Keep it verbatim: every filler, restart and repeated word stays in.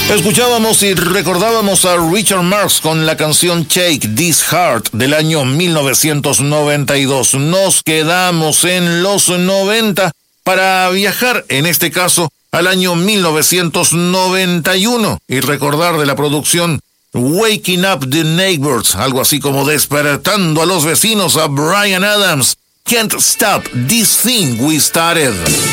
Escuchábamos y recordábamos a Richard Marx con la canción Shake This Heart del año mil novecientos noventa y dos. Nos quedamos en los noventa para viajar, en este caso, al año mil novecientos noventa y uno y recordar de la producción Waking Up the Neighbors, algo así como despertando a los vecinos, a Bryan Adams. Can't Stop This Thing We Started.